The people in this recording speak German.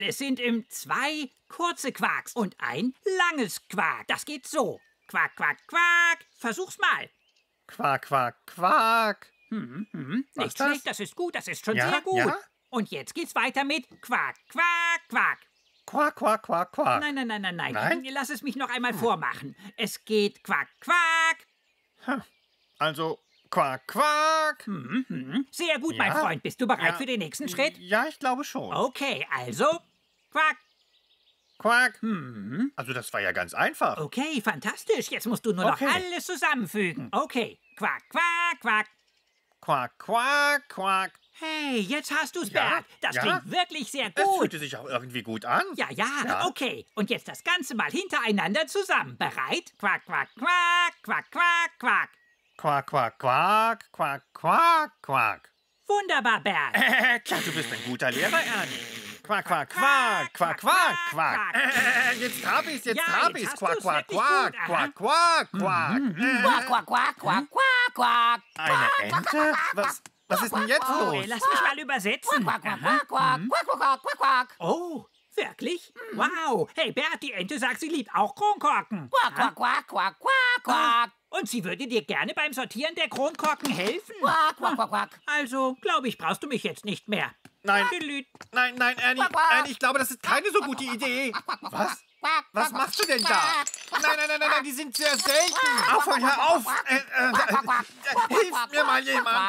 Es sind zwei kurze Quaks und ein langes Quak. Das geht so. Quack, quack, quack. Versuch's mal. Quack, quack, quack. Nicht schlecht, das ist gut, das ist schon Ja, sehr gut. ja. Und jetzt geht's weiter mit Quack, quack, quack. Quack, quack, quack, quack. Nein. Nein? Lass es mich noch einmal vormachen. Es geht Quack, quack. Also, quack, quack. Sehr gut, Ja. mein Freund. Bist du bereit Ja. für den nächsten Schritt? Ja, ich glaube schon. Okay, also Quack. Quack. Also, das war ja ganz einfach. Okay, fantastisch. Jetzt musst du nur noch Okay. alles zusammenfügen. Okay, Quack, quack, quack. Quack, quack, quack. Hey, jetzt hast du's, Ja, Bert. Das ja. klingt wirklich sehr Es gut. fühlte sich auch irgendwie gut an. Ja, okay. Und jetzt das Ganze mal hintereinander zusammen. Bereit? Quack, quack, quack, quack, quack, quack. Quack, quack, quack, quack, quack, quack. Wunderbar, Bert. Klar, du bist ein guter Lehrer, Ernie. Quack, quack, quack, quack, quack, quack. Jetzt hab ich's, Ja, hab jetzt ich's. hast Quack, du's quack, wirklich quack, gut, aha. quack, quack, quack. Quack, quack, quack, quack, quack, quack. Eine Ente? Was ist denn jetzt Okay, los? lass mich mal übersetzen. Quack, quack, Aha. quack, quack, quack, quack, quack, quack. Oh, wirklich? Wow. Hey, Bert, die Ente sagt, sie liebt auch Kronkorken. Quack, quack, quack, quack, quack, quack. Und sie würde dir gerne beim Sortieren der Kronkorken helfen. Quack, quack, quack, quack. Also, glaube ich, brauchst du mich jetzt nicht mehr. Nein, Delüt. nein, Ernie, Quack, quack. Ernie, ich glaube, das ist keine so gute Idee. Was? Quack, Was quack, machst du denn da? Nein, die sind sehr selten. Aufhören, hör auf. Hilf mir mal jemand.